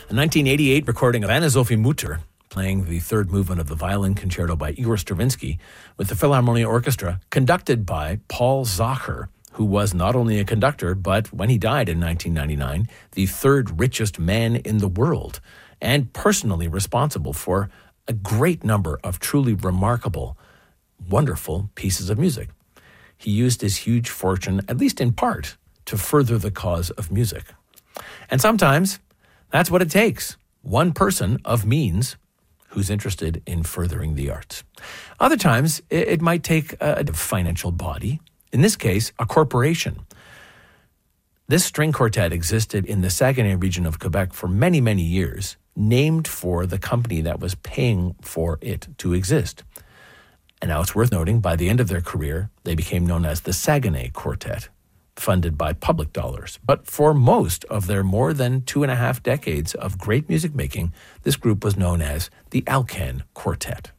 A 1988 recording of Anna-Sophie Mutter playing the third movement of the violin concerto by Igor Stravinsky with the Philharmonia Orchestra, conducted by Paul Zacher, who was not only a conductor, but when he died in 1999, the third richest man in the world, and personally responsible for a great number of truly remarkable, wonderful pieces of music. He used his huge fortune, at least in part, to further the cause of music. And sometimes that's what it takes. One person of means who's interested in furthering the arts. Other times, it might take a financial body. In this case, a corporation. This string quartet existed in the Saguenay region of Quebec for many, many years, named for the company that was paying for it to exist. And now it's worth noting, by the end of their career, they became known as the Saguenay Quartet, funded by public dollars. But for most of their more than 2.5 decades of great music making, this group was known as the Alcan Quartet.